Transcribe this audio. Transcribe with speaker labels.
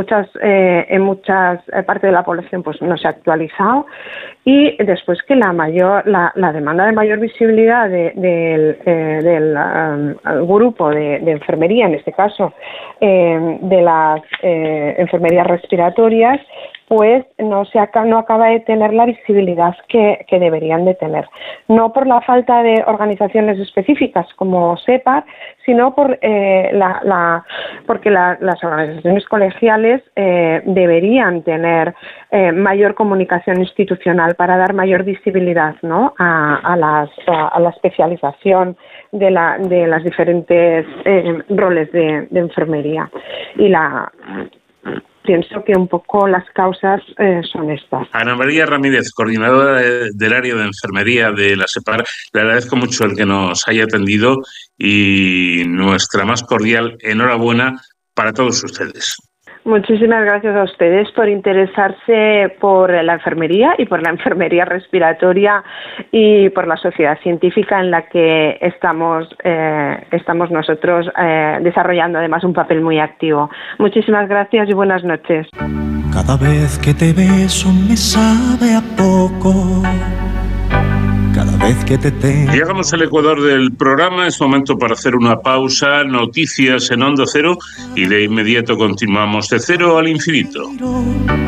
Speaker 1: muchas partes de la población pues no se ha actualizado, y después que la demanda de mayor visibilidad del grupo de enfermería, en este caso de las enfermerías respiratorias, pues no acaba de tener la visibilidad que deberían de tener. No por la falta de organizaciones específicas como SEPAR, sino porque las organizaciones colegiales deberían tener mayor comunicación institucional para dar mayor visibilidad, ¿no?, a la especialización de las diferentes roles de enfermería. Y pienso que un poco las causas son estas.
Speaker 2: Ana María Ramírez, coordinadora del área de enfermería de la SEPAR, le agradezco mucho el que nos haya atendido y nuestra más cordial enhorabuena para todos ustedes.
Speaker 1: Muchísimas gracias a ustedes por interesarse por la enfermería y por la enfermería respiratoria y por la sociedad científica en la que estamos nosotros desarrollando además un papel muy activo. Muchísimas gracias y buenas noches.
Speaker 3: Cada vez que te beso me sabe a poco. Cada vez que te tengo.
Speaker 2: Llegamos al ecuador del programa, es momento para hacer una pausa, noticias en Onda Cero y de inmediato continuamos de cero al infinito.